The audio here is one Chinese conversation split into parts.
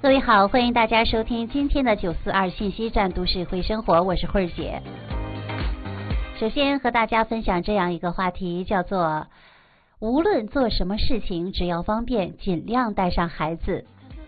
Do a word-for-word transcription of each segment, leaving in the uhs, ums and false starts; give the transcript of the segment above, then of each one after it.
各位好，欢迎大家收听今天的九四二信息站都市会生活，我是慧儿姐。首先和大家分享这样一个话题，叫做无论做什么事情，只要方便，尽量带上孩子。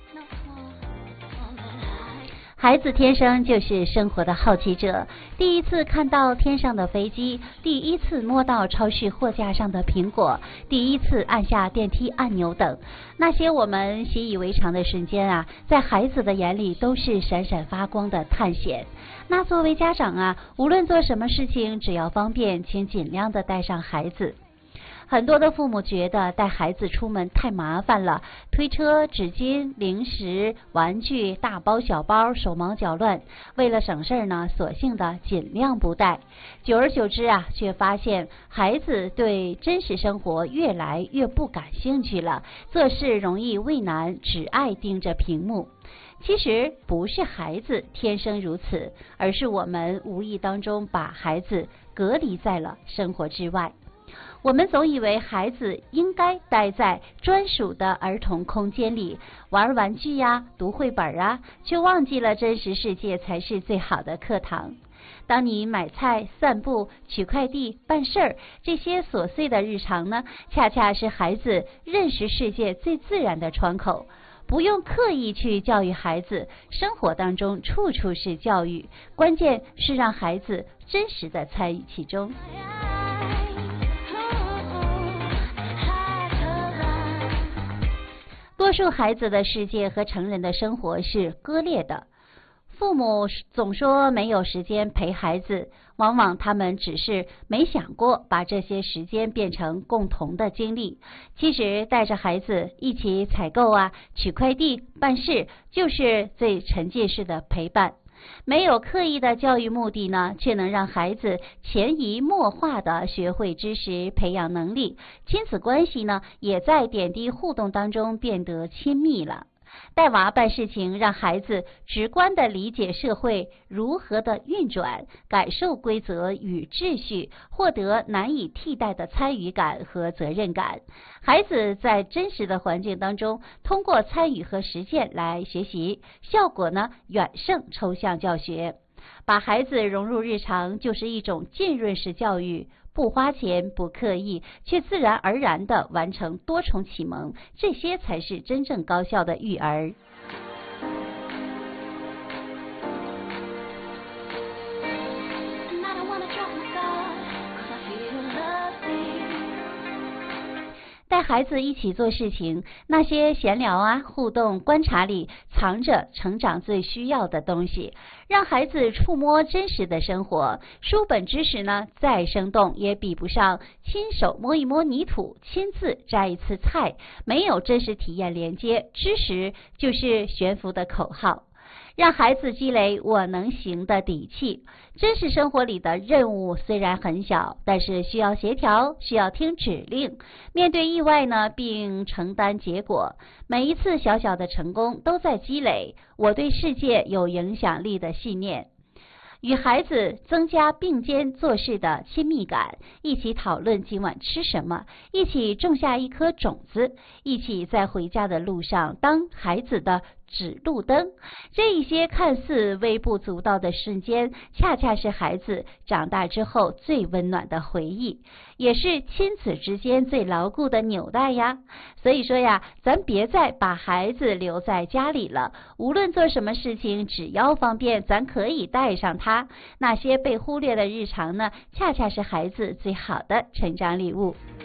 孩子天生就是生活的好奇者，第一次看到天上的飞机，第一次摸到超市货架上的苹果，第一次按下电梯按钮等，那些我们习以为常的瞬间啊，在孩子的眼里都是闪闪发光的探险。那作为家长啊，无论做什么事情，只要方便，请尽量的带上孩子。很多的父母觉得带孩子出门太麻烦了，推车、纸巾、零食、玩具，大包小包，手忙脚乱。为了省事呢，索性的尽量不带。久而久之啊，却发现孩子对真实生活越来越不感兴趣了，做事容易畏难，只爱盯着屏幕。其实不是孩子天生如此，而是我们无意当中把孩子隔离在了生活之外。我们总以为孩子应该待在专属的儿童空间里玩玩具呀、读绘本啊，却忘记了真实世界才是最好的课堂。当你买菜、散步、取快递、办事儿，这些琐碎的日常呢，恰恰是孩子认识世界最自然的窗口。不用刻意去教育孩子，生活当中处处是教育，关键是让孩子真实的参与其中。多数孩子的世界和成人的生活是割裂的，父母总说没有时间陪孩子，往往他们只是没想过把这些时间变成共同的经历。其实带着孩子一起采购啊、取快递、办事，就是最沉浸式的陪伴。没有刻意的教育目的呢，却能让孩子潜移默化的学会知识，培养能力，亲子关系呢，也在点滴互动当中变得亲密了。带娃办事情，让孩子直观地理解社会如何的运转，感受规则与秩序，获得难以替代的参与感和责任感。孩子在真实的环境当中，通过参与和实践来学习，效果呢远胜抽象教学。把孩子融入日常，就是一种浸润式教育，不花钱不刻意，却自然而然地完成多重启蒙，这些才是真正高效的育儿。带孩子一起做事情，那些闲聊啊、互动、观察里藏着成长最需要的东西，让孩子触摸真实的生活。书本知识呢，再生动也比不上亲手摸一摸泥土，亲自摘一次菜。没有真实体验连接，知识就是悬浮的口号。让孩子积累我能行的底气。真实生活里的任务虽然很小，但是需要协调，需要听指令，面对意外呢，并承担结果。每一次小小的成功都在积累我对世界有影响力的信念。与孩子增加并肩做事的亲密感，一起讨论今晚吃什么，一起种下一颗种子，一起在回家的路上当孩子的指路灯。这一些看似微不足道的瞬间，恰恰是孩子长大之后最温暖的回忆，也是亲子之间最牢固的纽带呀。所以说呀，咱别再把孩子留在家里了，无论做什么事情，只要方便，咱可以带上他。那些被忽略的日常呢，恰恰是孩子最好的成长礼物。